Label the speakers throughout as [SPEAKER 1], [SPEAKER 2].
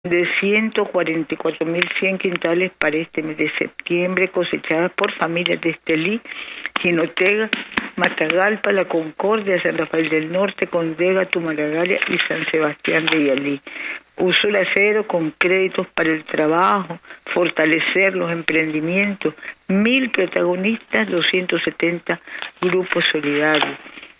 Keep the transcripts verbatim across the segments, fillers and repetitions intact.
[SPEAKER 1] de ciento cuarenta y cuatro mil cien quintales para este mes de septiembre, cosechadas por familias de Estelí, Jinotega, Matagalpa, La Concordia, San Rafael del Norte, Condega, Tumaragalia y San Sebastián de Yalí. Usura Cero con créditos para el trabajo, fortalecer los emprendimientos, mil protagonistas, doscientos setenta grupos solidarios.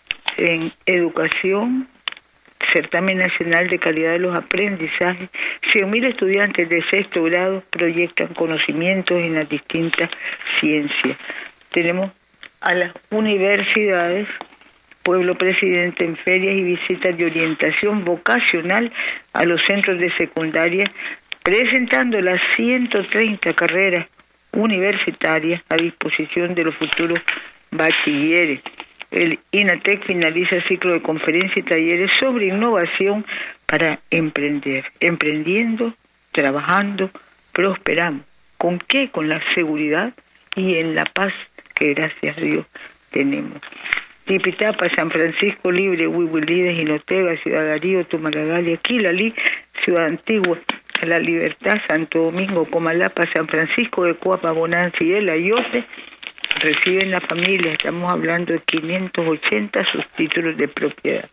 [SPEAKER 1] En educación, Certamen Nacional de Calidad de los Aprendizajes, cien mil estudiantes de sexto grado proyectan conocimientos en las distintas ciencias. Tenemos a las universidades, Pueblo Presidente en ferias y visitas de orientación vocacional a los centros de secundaria, presentando las ciento treinta carreras universitarias a disposición de los futuros bachilleres. El INATEC finaliza el ciclo de conferencias y talleres sobre innovación para emprender. Emprendiendo, trabajando, prosperamos. ¿Con qué? Con la seguridad y en la paz que gracias a Dios tenemos. Tipitapa, San Francisco Libre, Huihuilides, Jinotega, Ciudad Darío, Tumaragalia, Quilalí, Ciudad Antigua, La Libertad, Santo Domingo, Comalapa, San Francisco de Coapa, Bonanza y El Ayote reciben la familia, estamos hablando de quinientos ochenta sus títulos de propiedad.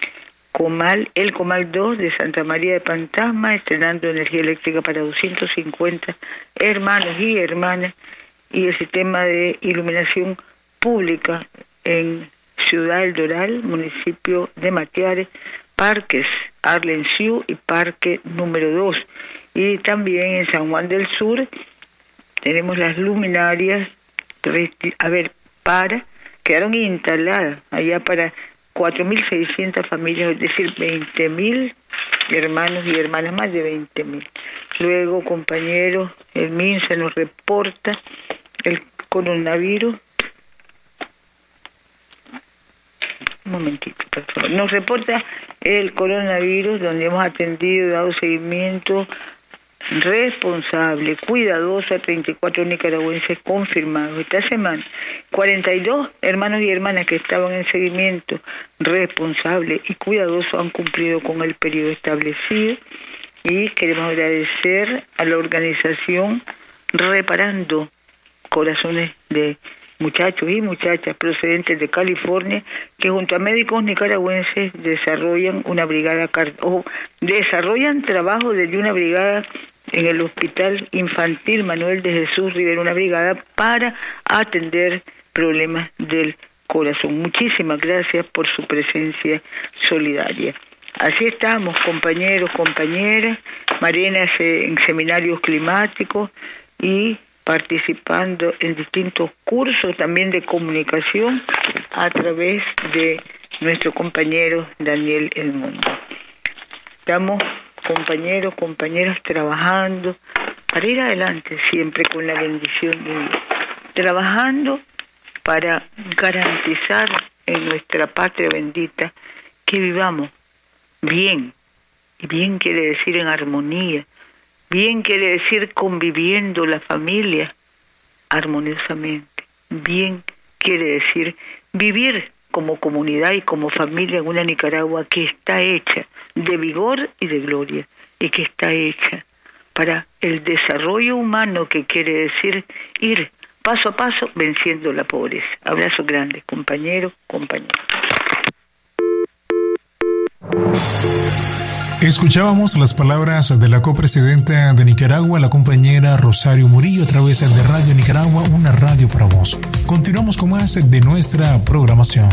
[SPEAKER 1] Comal, el Comal dos de Santa María de Pantasma, estrenando energía eléctrica para doscientos cincuenta hermanos y hermanas, y el sistema de iluminación pública en Ciudad El Doral, municipio de Matiares, Parques Arlencio y Parque número dos. Y también en San Juan del Sur tenemos las luminarias, a ver, para, quedaron instaladas allá para cuatro mil seiscientas familias, es decir, veinte mil hermanos y hermanas, más de veinte mil. Luego, compañeros, el MINSA nos reporta el coronavirus. Un momentito, por favor. Nos reporta el coronavirus, donde hemos atendido y dado seguimiento responsable, cuidadoso a treinta y cuatro nicaragüenses confirmados. Esta semana, cuarenta y dos hermanos y hermanas que estaban en seguimiento responsable y cuidadoso han cumplido con el periodo establecido, y queremos agradecer a la organización Reparando Corazones de muchachos y muchachas procedentes de California, que junto a médicos nicaragüenses desarrollan una brigada o desarrollan trabajo desde una brigada en el Hospital Infantil Manuel de Jesús Rivera, una brigada para atender problemas del corazón. Muchísimas gracias por su presencia solidaria. Así estamos, compañeros, compañeras, Mariana en seminarios climáticos y participando en distintos cursos también de comunicación a través de nuestro compañero Daniel El Mundo. Estamos, compañeros, compañeras, trabajando para ir adelante siempre con la bendición de Dios, trabajando para garantizar en nuestra patria bendita que vivamos bien, y bien quiere decir en armonía, bien quiere decir conviviendo la familia armoniosamente, bien quiere decir vivir como comunidad y como familia en una Nicaragua que está hecha de vigor y de gloria, y que está hecha para el desarrollo humano, que quiere decir ir paso a paso venciendo la pobreza. Abrazo grande, compañeros, compañeras.
[SPEAKER 2] Escuchábamos las palabras de la copresidenta de Nicaragua, la compañera Rosario Murillo, a través de Radio Nicaragua, una radio para vos. Continuamos con más de nuestra programación.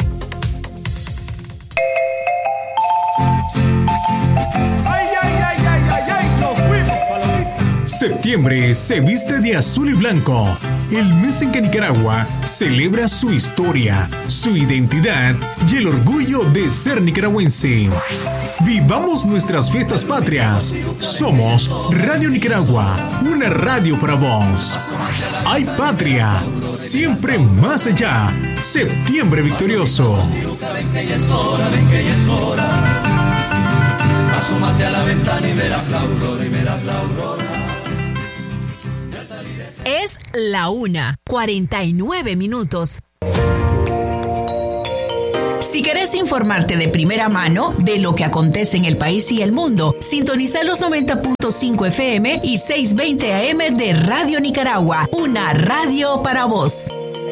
[SPEAKER 2] Septiembre se viste de azul y blanco. El mes en que Nicaragua celebra su historia, su identidad y el orgullo de ser nicaragüense. Vivamos nuestras fiestas patrias. Somos Radio Nicaragua, una radio para vos. Hay patria, siempre más allá. Septiembre victorioso.
[SPEAKER 3] Ven que ya es hora, ven que ya es hora. Asómate a la ventana y verás la aurora, y verás la aurora.
[SPEAKER 4] Es la una, cuarenta y nueve minutos. Si querés informarte de primera mano de lo que acontece en el país y el mundo, sintoniza los noventa punto cinco F M y seiscientos veinte A M de Radio Nicaragua, una radio para vos.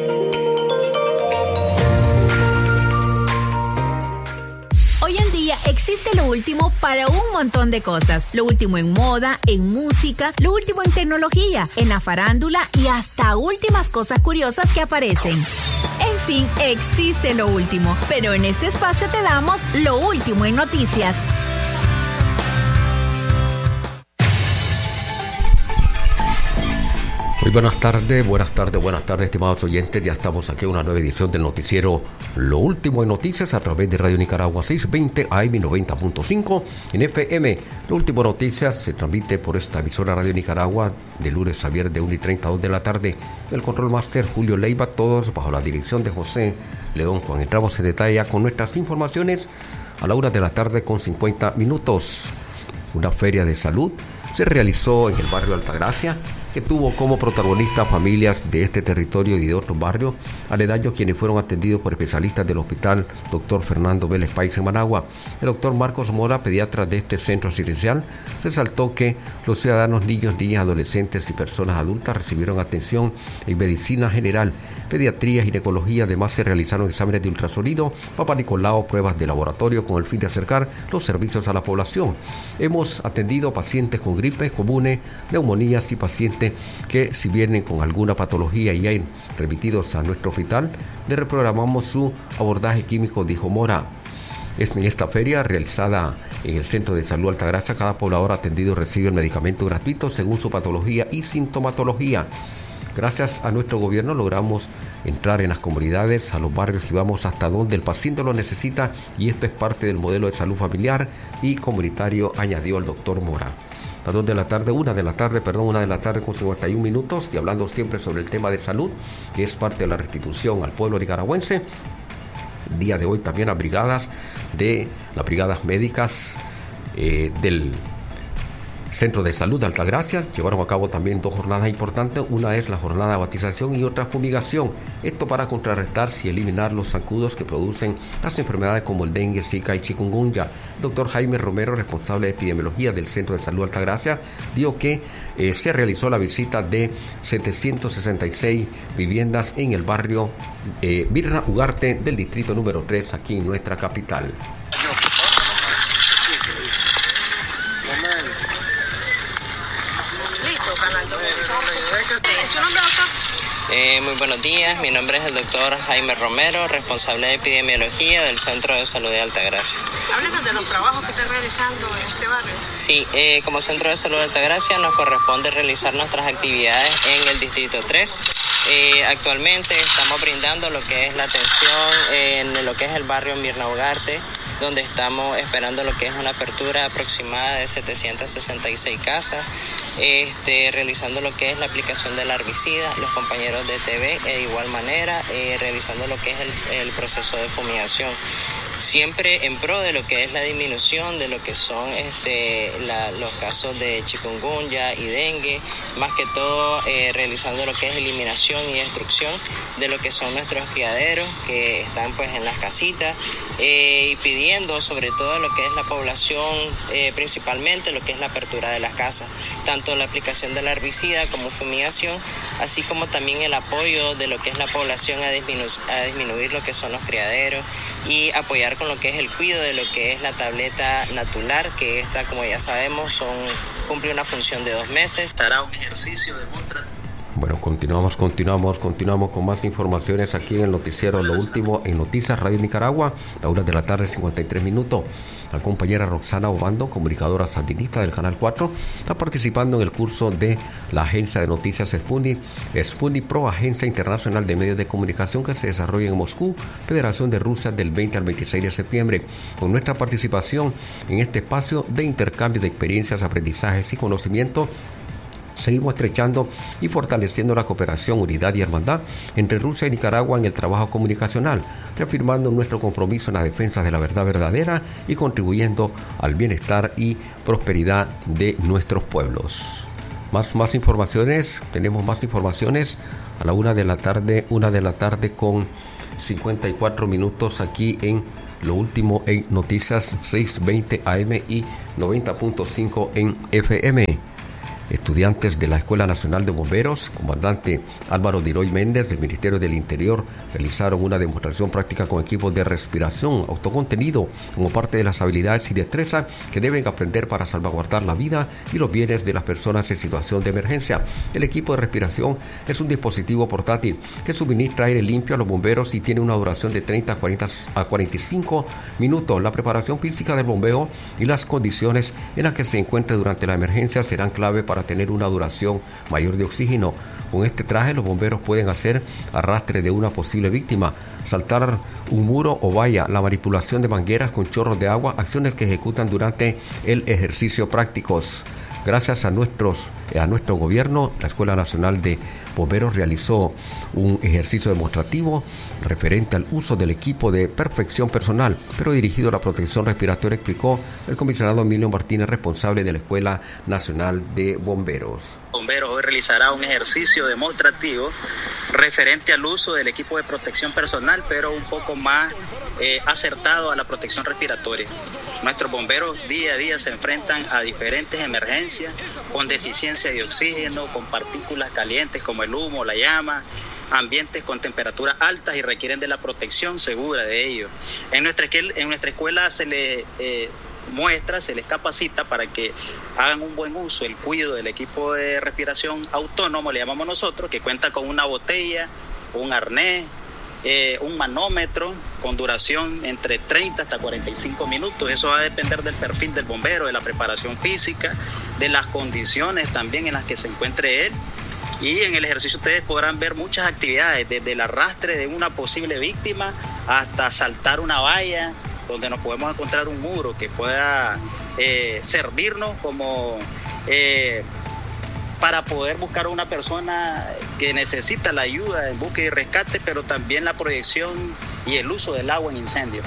[SPEAKER 5] Hoy en día existe lo último para un montón de cosas. Lo último en moda, en música, lo último en tecnología, en la farándula y hasta últimas cosas curiosas que aparecen. En fin, existe lo último, pero en este espacio te damos lo último en noticias.
[SPEAKER 6] Muy buenas tardes, buenas tardes, buenas tardes, estimados oyentes. Ya estamos aquí en una nueva edición del noticiero Lo Último en Noticias a través de Radio Nicaragua seiscientos veinte A M noventa punto cinco en F M. Lo Último en Noticias se transmite por esta emisora Radio Nicaragua de lunes a viernes de una y treinta a dos de la tarde. El control máster Julio Leiva, todos bajo la dirección de José León Juan. Entramos en detalle con nuestras informaciones a la una de la tarde con cincuenta minutos. Una feria de salud se realizó en el barrio Altagracia, que tuvo como protagonistas familias de este territorio y de otros barrios aledaños, quienes fueron atendidos por especialistas del hospital doctor Fernando Vélez Páez en Managua. El doctor Marcos Mora, pediatra de este centro asistencial, resaltó que los ciudadanos, niños, niñas, adolescentes y personas adultas recibieron atención en medicina general, pediatría, ginecología. Además, se realizaron exámenes de ultrasonido, Papá Nicolau, pruebas de laboratorio con el fin de acercar los servicios a la población. Hemos atendido pacientes con gripe comunes, neumonías y pacientes que, si vienen con alguna patología y hay remitidos a nuestro hospital, le reprogramamos su abordaje químico, dijo Mora. En esta feria realizada en el Centro de Salud Altagracia, cada poblador atendido recibe el medicamento gratuito según su patología y sintomatología. Gracias a nuestro gobierno logramos entrar en las comunidades, a los barrios y vamos hasta donde el paciente lo necesita, y esto es parte del modelo de salud familiar y comunitario, añadió el doctor Mora. A dos de la tarde, una de la tarde, perdón, una de la tarde con cincuenta y un minutos, y hablando siempre sobre el tema de salud, que es parte de la restitución al pueblo nicaragüense. El día de hoy también las brigadas de las brigadas médicas eh, del Centro de Salud de Altagracia llevaron a cabo también dos jornadas importantes. Una es la jornada de batización y otra fumigación. Esto para contrarrestar y eliminar los zancudos que producen las enfermedades como el dengue, zika y chikungunya. Doctor Jaime Romero, responsable de epidemiología del Centro de Salud Altagracia, dijo que eh, se realizó la visita de setecientas sesenta y seis viviendas en el barrio eh, Mirna Ugarte del distrito número tres, aquí en nuestra capital.
[SPEAKER 7] Eh, muy buenos días, mi nombre es el doctor Jaime Romero, responsable de epidemiología del Centro de Salud de Altagracia.
[SPEAKER 8] Háblenos de los trabajos que están realizando en este barrio.
[SPEAKER 7] Sí, eh, como Centro de Salud de Altagracia nos corresponde realizar nuestras actividades en el Distrito tres. Eh, actualmente estamos brindando lo que es la atención en lo que es el barrio Mirna Ugarte, donde estamos esperando lo que es una apertura aproximada de setecientas sesenta y seis casas, este, realizando lo que es la aplicación del herbicida, los compañeros de T V, e de igual manera eh, realizando lo que es el, el proceso de fumigación, siempre en pro de lo que es la disminución de lo que son este, la, los casos de chikungunya y dengue, más que todo eh, realizando lo que es eliminación y destrucción de lo que son nuestros criaderos que están pues en las casitas, eh, y pidiendo sobre todo lo que es la población, eh, principalmente lo que es la apertura de las casas, tanto la aplicación del herbicida como fumigación, así como también el apoyo de lo que es la población a, disminu- a disminuir lo que son los criaderos y apoyar con lo que es el cuidado de lo que es la tableta natular, que esta, como ya sabemos, son cumple una función de dos meses. Será un ejercicio de muestra.
[SPEAKER 6] Bueno, continuamos, continuamos, continuamos con más informaciones aquí en el noticiero Lo Último en Noticias Radio Nicaragua, a una de la tarde, cincuenta y tres minutos. La compañera Roxana Obando, comunicadora sandinista del Canal cuatro, está participando en el curso de la agencia de noticias Sputnik, Sputnik Pro, Agencia Internacional de Medios de Comunicación, que se desarrolla en Moscú, Federación de Rusia, del veinte al veintiséis de septiembre. Con nuestra participación en este espacio de intercambio de experiencias, aprendizajes y conocimiento, seguimos estrechando y fortaleciendo la cooperación, unidad y hermandad entre Rusia y Nicaragua en el trabajo comunicacional, reafirmando nuestro compromiso en la defensa de la verdad verdadera y contribuyendo al bienestar y prosperidad de nuestros pueblos. Más, más informaciones, tenemos más informaciones a la una de la tarde, una de la tarde con cincuenta y cuatro minutos aquí en Lo Último en Noticias seiscientos veinte A M y noventa punto cinco en F M. Estudiantes de la Escuela Nacional de Bomberos, comandante Álvaro Diroy Méndez del Ministerio del Interior, realizaron una demostración práctica con equipos de respiración autocontenido como parte de las habilidades y destrezas que deben aprender para salvaguardar la vida y los bienes de las personas en situación de emergencia. El equipo de respiración es un dispositivo portátil que suministra aire limpio a los bomberos y tiene una duración de treinta a cuarenta a cuarenta y cinco minutos. La preparación física del bombeo y las condiciones en las que se encuentre durante la emergencia serán clave para para tener una duración mayor de oxígeno. Con este traje los bomberos pueden hacer arrastre de una posible víctima, saltar un muro o valla, la manipulación de mangueras con chorros de agua, acciones que ejecutan durante el ejercicio prácticos. Gracias a nuestros a nuestro gobierno, la Escuela Nacional de Bomberos realizó un ejercicio demostrativo referente al uso del equipo de perfección personal, pero dirigido a la protección respiratoria, explicó el comisionado Emilio Martínez, responsable de la Escuela Nacional de Bomberos.
[SPEAKER 9] Bomberos hoy realizará un ejercicio demostrativo referente al uso del equipo de protección personal, pero un poco más eh, acertado a la protección respiratoria. Nuestros bomberos día a día se enfrentan a diferentes emergencias con deficiencia de oxígeno, con partículas calientes como el humo, la llama, ambientes con temperaturas altas y requieren de la protección segura de ellos. En nuestra, en nuestra escuela se les eh, muestra, se les capacita para que hagan un buen uso, el cuidado del equipo de respiración autónomo, le llamamos nosotros, que cuenta con una botella, un arnés, Eh, un manómetro con duración entre treinta hasta cuarenta y cinco minutos. Eso va a depender del perfil del bombero, de la preparación física, de las condiciones también en las que se encuentre él. Y en el ejercicio ustedes podrán ver muchas actividades, desde el arrastre de una posible víctima hasta saltar una valla, donde nos podemos encontrar un muro que pueda eh, servirnos como eh, para poder buscar a una persona que necesita la ayuda en búsqueda y rescate, pero también la proyección y el uso del agua en incendios.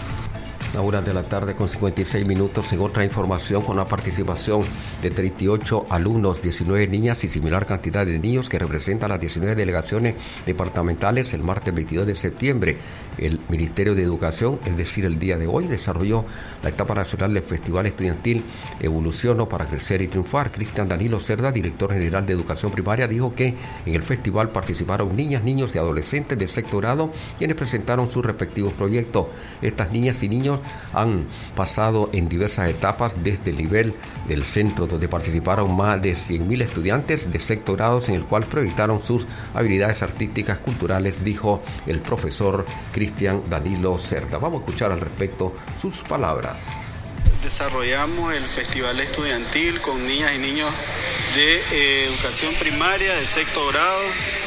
[SPEAKER 6] A una de la tarde con cincuenta y seis minutos, en otra información, con la participación de treinta y ocho alumnos, diecinueve niñas y similar cantidad de niños que representan las diecinueve delegaciones departamentales, el martes veintidós de septiembre, el Ministerio de Educación, es decir, el día de hoy, desarrolló la etapa nacional del Festival Estudiantil Evoluciono para Crecer y Triunfar. Cristian Danilo Cerda, director general de Educación Primaria, dijo que en el festival participaron niñas, niños y adolescentes del sexto grado, quienes presentaron sus respectivos proyectos. Estas niñas y niños han pasado en diversas etapas desde el nivel del centro, donde participaron más de cien mil estudiantes de sexto grado, en el cual proyectaron sus habilidades artísticas, culturales, dijo el profesor Cristian Danilo Cerda. Vamos a escuchar al respecto sus palabras.
[SPEAKER 10] Desarrollamos el Festival Estudiantil con niñas y niños de eh, educación primaria, de sexto grado.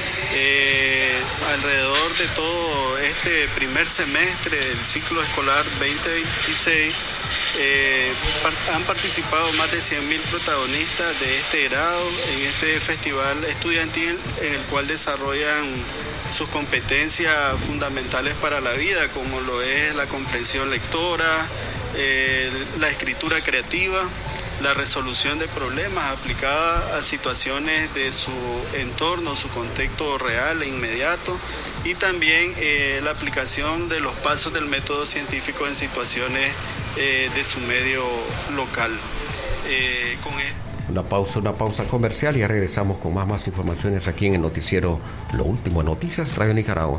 [SPEAKER 10] Eh, alrededor de todo este primer semestre del ciclo escolar veinte veintiséis eh, par- han participado más de cien mil protagonistas de este grado en este festival estudiantil, en el cual desarrollan sus competencias fundamentales para la vida, como lo es la comprensión lectora, eh, la escritura creativa, la resolución de problemas aplicada a situaciones de su entorno, su contexto real e inmediato, y también eh, la aplicación de los pasos del método científico en situaciones eh, de su medio local. Eh, con esto.
[SPEAKER 6] Una pausa, una pausa comercial y ya regresamos con más, más informaciones aquí en el noticiero Lo Último en Noticias, Radio Nicaragua.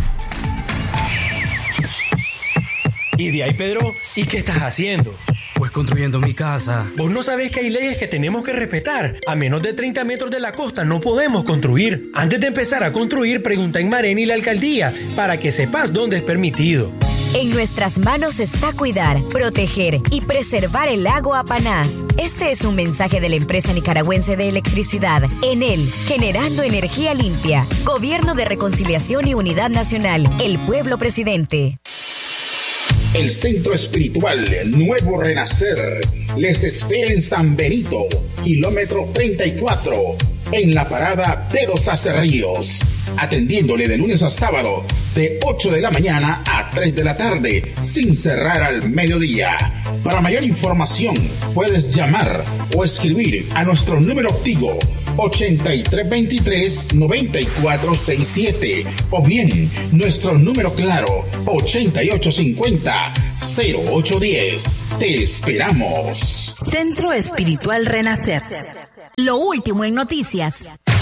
[SPEAKER 11] ¿Y de ahí, Pedro? ¿Y qué estás haciendo? Pues construyendo mi casa. ¿Vos no sabés que hay leyes que tenemos que respetar? A menos de treinta metros de la costa no podemos construir. Antes de empezar a construir, pregunta en Marén y la alcaldía para que sepas dónde es permitido.
[SPEAKER 12] En nuestras manos está cuidar, proteger y preservar el lago Apanás. Este es un mensaje de la empresa nicaragüense de electricidad, Enel, generando energía limpia. Gobierno de Reconciliación y Unidad Nacional, el pueblo presidente.
[SPEAKER 13] El Centro Espiritual Nuevo Renacer les espera en San Benito, kilómetro treinta y cuatro, en la parada de los Acerríos, atendiéndole de lunes a sábado de ocho de la mañana a tres de la tarde, sin cerrar al mediodía. Para mayor información puedes llamar o escribir a nuestro número activo ochenta y tres veintitrés, noventa y cuatro sesenta y siete o bien nuestro número claro ochenta y ocho cincuenta, cero ocho diez. Te esperamos.
[SPEAKER 4] Centro Espiritual Renacer.
[SPEAKER 5] Lo último en noticias.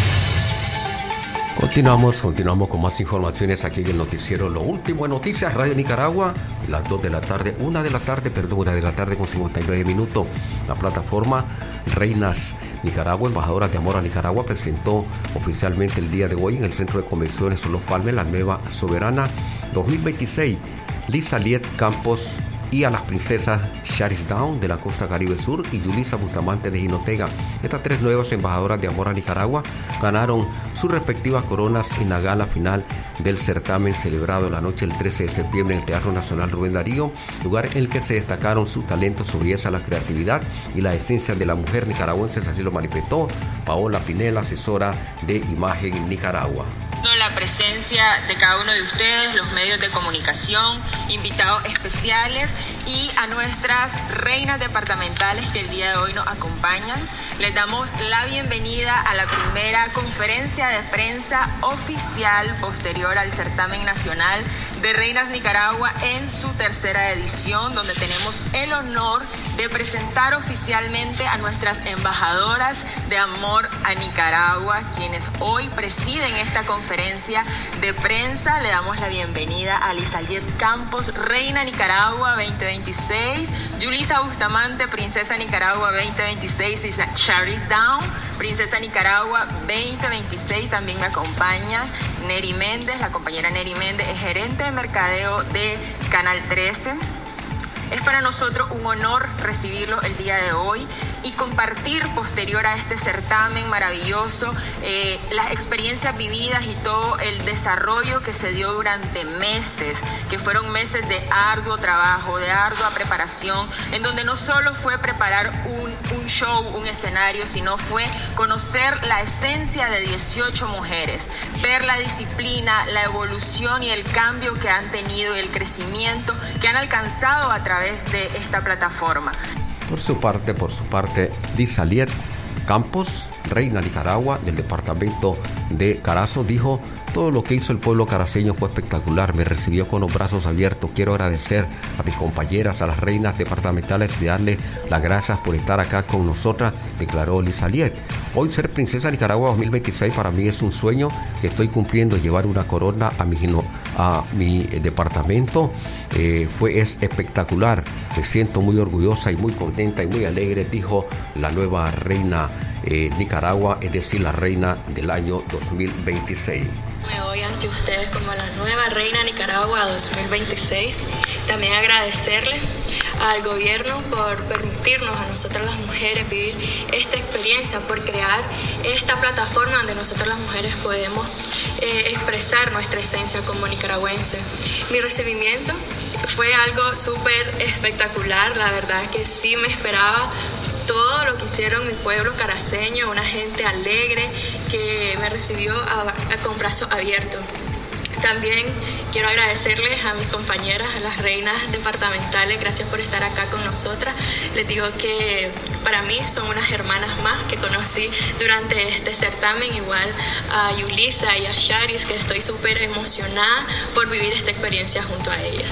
[SPEAKER 6] Continuamos, continuamos con más informaciones aquí en el noticiero Lo Último en Noticias, Radio Nicaragua, las dos de la tarde, una de la tarde, perdón, una de la tarde con cincuenta y nueve minutos. La plataforma Reinas Nicaragua, Embajadoras de Amor a Nicaragua, presentó oficialmente el día de hoy en el Centro de Convenciones Los Palmes la nueva Soberana dos mil veintiséis, Lisa Liet Campos, y a las princesas Charis Down de la Costa Caribe Sur y Yulisa Bustamante de Jinotega. Estas tres nuevas embajadoras de amor a Nicaragua ganaron sus respectivas coronas en la gala final del certamen celebrado la noche del trece de septiembre en el Teatro Nacional Rubén Darío, lugar en el que se destacaron sus talentos, su belleza, la creatividad y la esencia de la mujer nicaragüense. Así lo manifestó Paola Pinel, asesora de Imagen Nicaragua.
[SPEAKER 14] La presencia de cada uno de ustedes, los medios de comunicación, invitados especiales y a nuestras reinas departamentales que el día de hoy nos acompañan. Les damos la bienvenida a la primera conferencia de prensa oficial posterior al certamen nacional de Reinas Nicaragua en su tercera edición, donde tenemos el honor de presentar oficialmente a nuestras embajadoras de amor a Nicaragua, quienes hoy presiden esta conferencia de prensa. Le damos la bienvenida a Lisa Liet Campos, Reina Nicaragua veinte veintiséis, Yulisa Bustamante, Princesa Nicaragua veinte veintiséis, y Charis Down, Princesa Nicaragua veinte veintiséis. También me acompaña Neri Méndez, la compañera Neri Méndez, es gerente de mercadeo de Canal trece. Es para nosotros un honor recibirlo el día de hoy y compartir posterior a este certamen maravilloso eh, las experiencias vividas y todo el desarrollo que se dio durante meses, que fueron meses de arduo trabajo, de ardua preparación, en donde no solo fue preparar un, un show, un escenario, sino fue conocer la esencia de dieciocho mujeres, ver la disciplina, la evolución y el cambio que han tenido, el crecimiento que han alcanzado a través de esta plataforma.
[SPEAKER 6] Por su parte, por su parte, Lisa Liet Campos, Reina Nicaragua del departamento de Carazo, dijo: todo lo que hizo el pueblo caraceño fue espectacular, me recibió con los brazos abiertos. Quiero agradecer a mis compañeras, a las reinas departamentales y darle las gracias por estar acá con nosotras, declaró Lisa Liet. Hoy ser Princesa Nicaragua dos mil veintiséis para mí es un sueño que estoy cumpliendo, llevar una corona a mi, a mi departamento. Eh, fue es espectacular, me siento muy orgullosa y muy contenta y muy alegre, dijo la nueva reina eh, Nicaragua, es decir, la reina del año dos mil veintiséis.
[SPEAKER 15] Me voy ante ustedes como la nueva reina Nicaragua dos mil veintiséis. También agradecerle al gobierno por permitirnos a nosotras las mujeres vivir esta experiencia, por crear esta plataforma donde nosotras las mujeres podemos eh, expresar nuestra esencia como nicaragüense. Mi recibimiento fue algo súper espectacular, la verdad que sí me esperaba todo lo que hicieron mi pueblo caraceño, una gente alegre que me recibió a, a, con brazos abiertos. También quiero agradecerles a mis compañeras, a las reinas departamentales, gracias por estar acá con nosotras. Les digo que para mí son unas hermanas más que conocí durante este certamen, igual a Yulisa y a Charis, que estoy súper emocionada por vivir esta experiencia junto a ellas.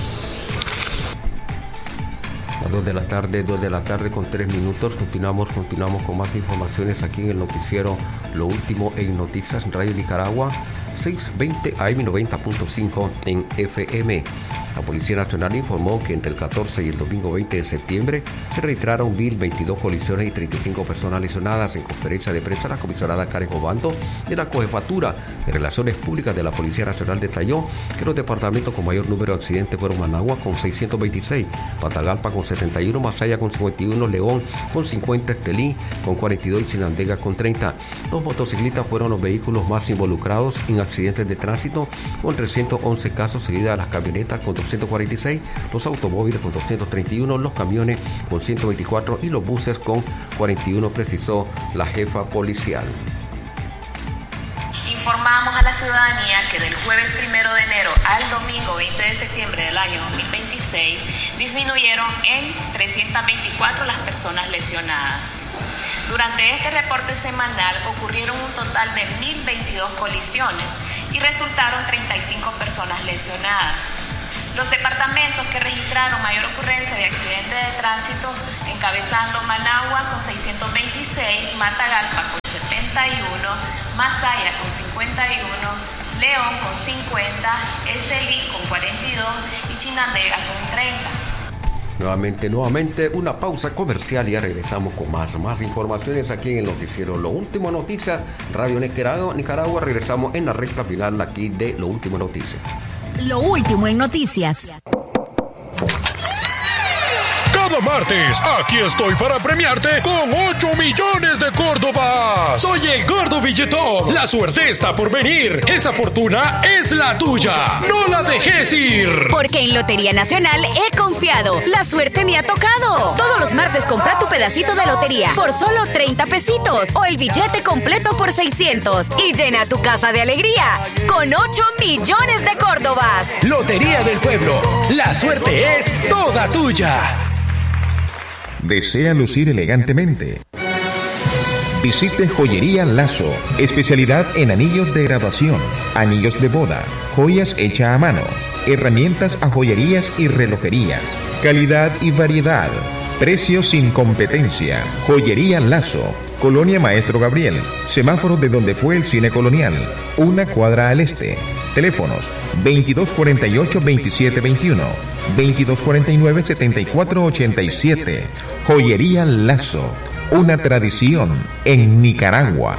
[SPEAKER 6] dos de la tarde, dos de la tarde con tres minutos. Continuamos, continuamos con más informaciones aquí en el noticiero Lo Último en Noticias, Radio Nicaragua, seiscientos veinte A M noventa punto cinco en F M. La Policía Nacional informó que entre el catorce y el domingo veinte de septiembre se registraron mil veintidós colisiones y treinta y cinco personas lesionadas. En conferencia de prensa, la comisionada Karen Obando de la Cojefatura de Relaciones Públicas de la Policía Nacional detalló que los departamentos con mayor número de accidentes fueron Managua con seiscientos veintiséis, Matagalpa con setenta y uno, Masaya con cincuenta y uno, León con cincuenta, Estelí con cuarenta y dos y Chinandega con treinta. Los motociclistas fueron los vehículos más involucrados en accidentes de tránsito con trescientos once casos, seguidas las camionetas con doscientos cuarenta y seis, los automóviles con doscientos treinta y uno, los camiones con ciento veinticuatro y los buses con cuarenta y uno, precisó la jefa policial.
[SPEAKER 16] Informamos a la ciudadanía que del jueves primero de enero al domingo veinte de septiembre del año dos mil veintiséis disminuyeron en trescientas veinticuatro las personas lesionadas. Durante este reporte semanal ocurrieron un total de mil veintidós colisiones y resultaron treinta y cinco personas lesionadas. Los departamentos que registraron mayor ocurrencia de accidentes de tránsito, encabezando Managua con seiscientos veintiséis, Matagalpa con setenta y uno, Masaya con cincuenta y uno, León con cincuenta, Estelí con cuarenta y dos y Chinandega con treinta.
[SPEAKER 6] Nuevamente, nuevamente, una pausa comercial y ya regresamos con más, más informaciones aquí en el noticiero Lo Último Noticias, Radio Nicaragua, Nicaragua. Regresamos en la recta final aquí de Lo Último Noticias.
[SPEAKER 5] Lo último en noticias.
[SPEAKER 17] Cada martes, aquí estoy para premiarte con ocho millones de Córdobas. Soy el Gordo Billetón. La suerte está por venir. Esa fortuna es la tuya. No la dejes ir.
[SPEAKER 12] Porque en Lotería Nacional he confiado. La suerte me ha tocado. Todos los martes compra tu pedacito de lotería por solo treinta pesitos o el billete completo por seiscientos y llena tu casa de alegría con ocho millones de Córdobas.
[SPEAKER 17] Lotería del Pueblo. La suerte es toda tuya.
[SPEAKER 18] ¿Desea lucir elegantemente? Visite Joyería Lazo, especialidad en anillos de graduación, anillos de boda, joyas hechas a mano, herramientas a joyerías y relojerías, calidad y variedad, precios sin competencia. Joyería Lazo, Colonia Maestro Gabriel, semáforo de donde fue el cine colonial, una cuadra al este. Teléfonos veintidós cuarenta y ocho, veintisiete veintiuno, veintidós cuarenta y nueve, setenta y cuatro ochenta y siete. Joyería Lazo, una tradición en Nicaragua.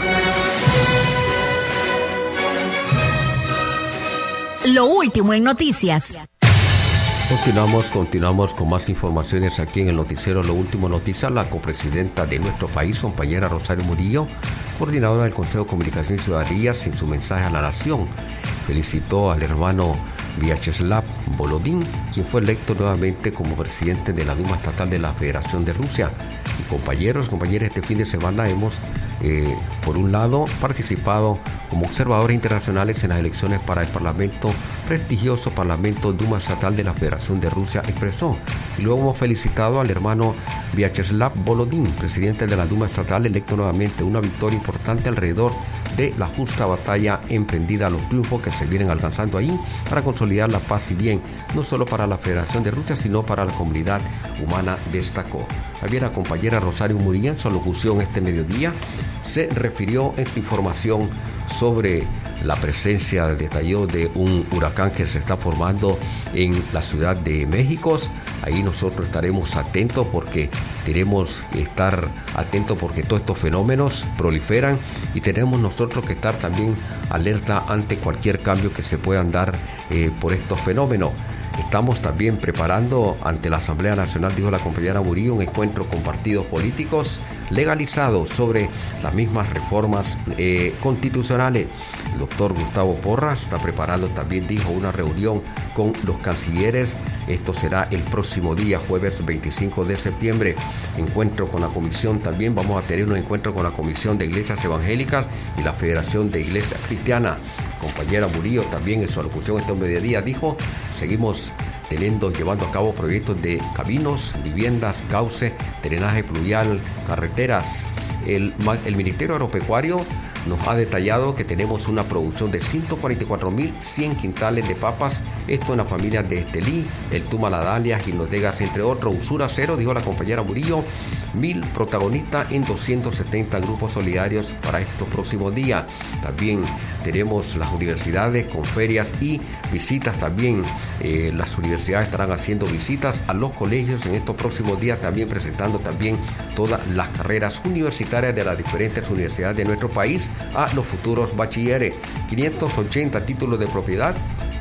[SPEAKER 5] Lo último en noticias.
[SPEAKER 6] Continuamos, continuamos con más informaciones aquí en el noticiero Lo Último Noticias. La copresidenta de nuestro país, compañera Rosario Murillo, coordinadora del Consejo de Comunicación y Ciudadanía, en su mensaje a la nación, felicitó al hermano Vyacheslav Volodin, quien fue electo nuevamente como presidente de la Duma Estatal de la Federación de Rusia. Y compañeros, compañeras, este fin de semana hemos, eh, por un lado, participado como observadores internacionales en las elecciones para el Parlamento, prestigioso Parlamento Duma Estatal de la Federación de Rusia, expresó. Y luego hemos felicitado al hermano Vyacheslav Volodin, presidente de la Duma Estatal, electo nuevamente, una victoria importante alrededor de la justa batalla emprendida, los triunfos que se vienen alcanzando ahí para consolidar la paz y bien, no solo para la Federación de Rusia, sino para la comunidad humana, destacó. También la compañera Rosario Murillo, en su alocución este mediodía, se refirió en su información sobre la presencia, detalló, de un huracán que se está formando en la Ciudad de México. Ahí nosotros estaremos atentos porque tenemos que estar atentos porque todos estos fenómenos proliferan y tenemos nosotros que estar también alerta ante cualquier cambio que se puedan dar eh, por estos fenómenos. Estamos también preparando ante la Asamblea Nacional, dijo la compañera Murillo, un encuentro con partidos políticos legalizados sobre las mismas reformas eh, constitucionales. El doctor Gustavo Porras está preparando también, dijo, una reunión con los cancilleres. Esto será el próximo día, jueves veinticinco de septiembre. Encuentro con la comisión también. Vamos a tener un encuentro con la Comisión de Iglesias Evangélicas y la Federación de Iglesias Cristianas. Compañera Murillo también en su alocución este mediodía dijo: seguimos teniendo, llevando a cabo proyectos de caminos, viviendas, cauces, drenaje pluvial, carreteras. El, el Ministerio Agropecuario nos ha detallado que tenemos una producción de ciento cuarenta y cuatro mil cien quintales de papas, esto en las familias de Estelí, El Tuma, La Dalia, Ginotegas, entre otros. Usura cero, dijo la compañera Murillo, mil protagonistas en doscientos setenta grupos solidarios para estos próximos días. También tenemos las universidades con ferias y visitas también. Eh, las universidades estarán haciendo visitas a los colegios en estos próximos días, también presentando también todas las carreras universitarias de las diferentes universidades de nuestro país a los futuros bachilleres. quinientos ochenta títulos de propiedad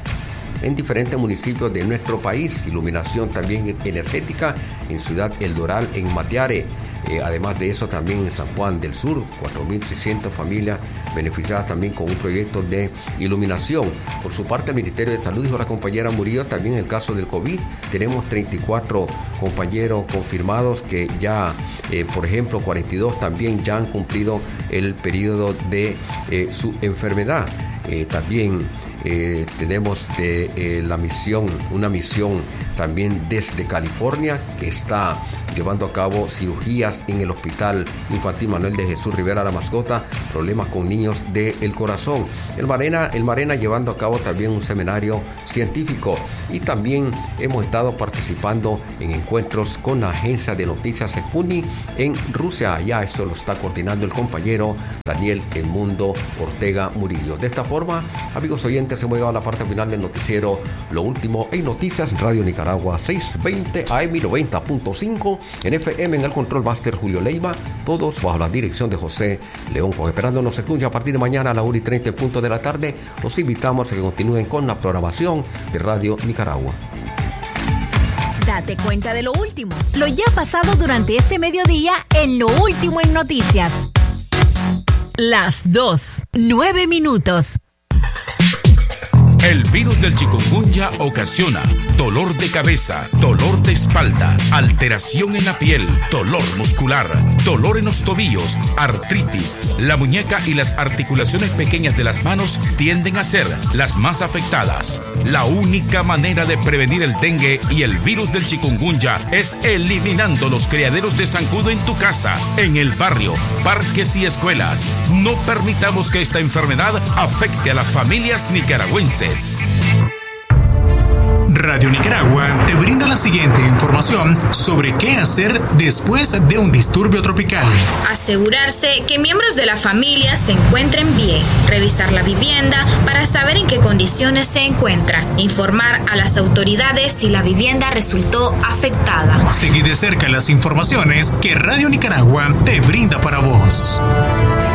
[SPEAKER 6] en diferentes municipios de nuestro país. Iluminación también energética en Ciudad El Doral, en Matiare. Eh, además de eso, también en San Juan del Sur, cuatro mil seiscientas familias beneficiadas también con un proyecto de iluminación. Por su parte, el Ministerio de Salud, dijo la compañera Murillo, también en el caso del COVID, tenemos treinta y cuatro compañeros confirmados que ya, eh, por ejemplo, cuarenta y dos también ya han cumplido el periodo de eh, su enfermedad. Eh, también Eh, tenemos de eh, la misión, una misión también desde California, que está llevando a cabo cirugías en el Hospital Infantil Manuel de Jesús Rivera La Mascota, problemas con niños del corazón. El Marena, el Marena llevando a cabo también un seminario científico, y también hemos estado participando en encuentros con la agencia de noticias Sputnik en Rusia. Ya eso lo está coordinando el compañero Daniel El Mundo Ortega Murillo. De esta forma, amigos oyentes, hemos llegado a la parte final del noticiero Lo Último en Noticias, Radio Nicaragua seiscientos veinte A M noventa punto cinco, en F M, en el control master Julio Leiva, todos bajo la dirección de José León. Pues esperando nos escuchen a partir de mañana a la una y treinta punto de la tarde. Los invitamos a que continúen con la programación de Radio Nicaragua.
[SPEAKER 5] Date cuenta de lo último, lo ya pasado durante este mediodía en Lo Último en Noticias. Las dos, nueve minutos.
[SPEAKER 19] El virus del chikungunya ocasiona dolor de cabeza, dolor de espalda, alteración en la piel, dolor muscular, dolor en los tobillos, artritis. La muñeca y las articulaciones pequeñas de las manos tienden a ser las más afectadas. La única manera de prevenir el dengue y el virus del chikungunya es eliminando los criaderos de zancudo en tu casa, en el barrio, parques y escuelas. No permitamos que esta enfermedad afecte a las familias nicaragüenses.
[SPEAKER 2] Radio Nicaragua te brinda la siguiente información sobre qué hacer después de un disturbio tropical.
[SPEAKER 20] Asegurarse que miembros de la familia se encuentren bien. Revisar la vivienda para saber en qué condiciones se encuentra. Informar a las autoridades si la vivienda resultó afectada.
[SPEAKER 2] Seguí de cerca las informaciones que Radio Nicaragua te brinda para vos.